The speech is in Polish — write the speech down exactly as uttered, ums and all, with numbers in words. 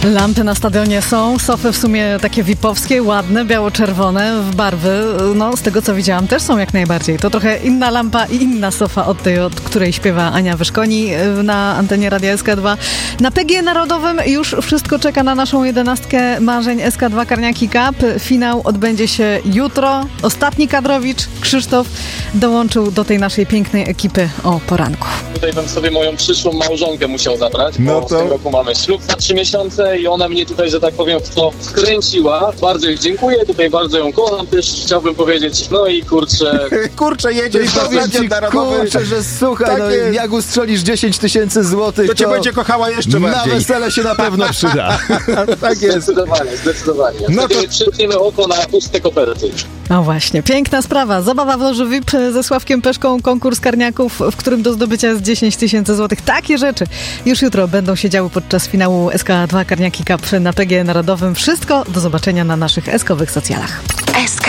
Lampy na stadionie są, sofy w sumie takie vipowskie, ładne, biało-czerwone, w barwy, no z tego co widziałam też są jak najbardziej. To trochę inna lampa i inna sofa od tej, od której śpiewa Ania Wyszkoni na antenie Radia S K dwa. Na P G Narodowym już wszystko czeka na naszą jedenastkę marzeń S K dwa Karniaki Cup. Finał odbędzie się jutro. Ostatni kadrowicz, Krzysztof, dołączył do tej naszej pięknej ekipy o poranku. Tutaj bym sobie moją przyszłą małżonkę musiał zabrać, No bo to... w tym roku mamy ślub za trzy miesiące i ona mnie tutaj, że tak powiem, w to wkręciła. Bardzo jej dziękuję, tutaj bardzo ją kocham też, chciałbym powiedzieć, no i kurczę... kurczę, jedziesz do stadion narodowy. Kurczę, że słuchaj, Tak no jest. jak ustrzelisz dziesięć tysięcy złotych, To to cię będzie kochała jeszcze na bardziej. wesele się na pewno przyda. Tak jest. Zdecydowanie, zdecydowanie. No Wtedy to- przypniemy oko na puste koperty. No właśnie, piękna sprawa. Zabawa w loży V I P ze Sławkiem Peszką, konkurs karniaków, w którym do zdobycia jest dziesięć tysięcy złotych. Takie rzeczy już jutro będą się działy podczas finału S K dwa Karniaki Cup na P G Narodowym. Wszystko do zobaczenia na naszych eskowych socjalach.